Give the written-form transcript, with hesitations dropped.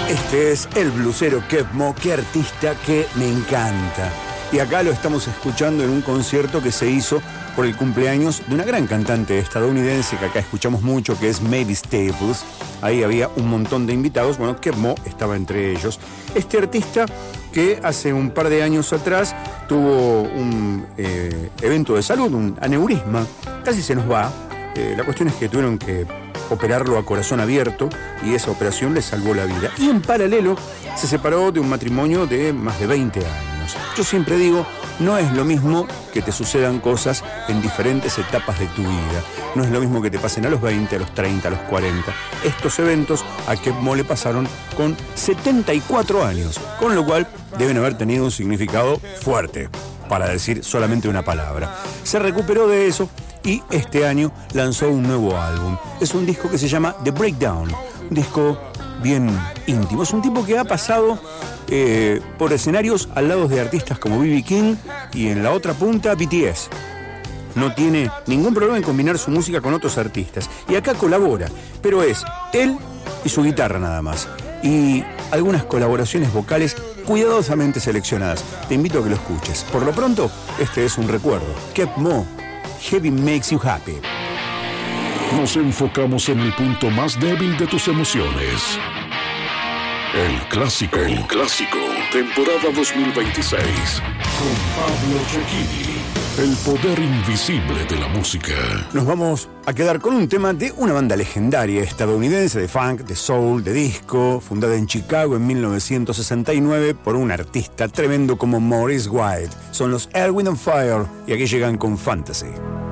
Este es el blusero Keb' Mo', qué artista que me encanta. Y acá lo estamos escuchando en un concierto que se hizo por el cumpleaños de una gran cantante estadounidense que acá escuchamos mucho, que es Mavis Staples. Ahí había un montón de invitados, bueno, Keb' Mo' estaba entre ellos. Este artista que hace un par de años atrás tuvo un evento de salud, un aneurisma, casi se nos va. La cuestión es que tuvieron que operarlo a corazón abierto y esa operación le salvó la vida. Y en paralelo se separó de un matrimonio de más de 20 años. Yo siempre digo, no es lo mismo que te sucedan cosas en diferentes etapas de tu vida. No es lo mismo que te pasen a los 20, a los 30, a los 40. Estos eventos a Keb' Mo' le pasaron con 74 años, con lo cual deben haber tenido un significado fuerte, para decir solamente una palabra. Se recuperó de eso y este año lanzó un nuevo álbum. Es un disco que se llama The Breakdown, un disco bien íntimo. Es un tipo que ha pasado por escenarios al lado de artistas como B.B. King y en la otra punta BTS. No tiene ningún problema en combinar su música con otros artistas. Y acá colabora, pero es él y su guitarra nada más. Y algunas colaboraciones vocales cuidadosamente seleccionadas. Te invito a que lo escuches. Por lo pronto, este es un recuerdo. Keb' Mo', Heavy Makes You Happy. Nos enfocamos en el punto más débil de tus emociones. El clásico, temporada 2026. Con Pablo Cecchini, el poder invisible de la música. Nos vamos a quedar con un tema de una banda legendaria estadounidense de funk, de soul, de disco, fundada en Chicago en 1969 por un artista tremendo como Maurice White. Son los Earth, Wind & Fire y aquí llegan con Fantasy.